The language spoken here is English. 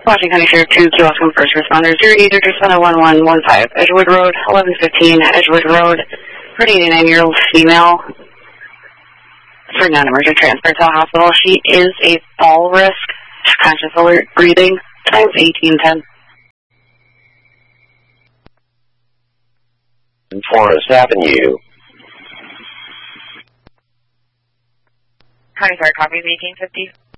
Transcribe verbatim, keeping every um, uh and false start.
Washington County Sheriff two, Key West first responders. Zero either just one oh one one one five. Edgewood Road, eleven fifteen. Edgewood Road. For an eighty-nine-year-old female. For non-emergent transfer to the hospital. She is a fall risk. Conscious alert breathing. Times eighteen ten. Forest Avenue. County Fire, copy eighteen fifty.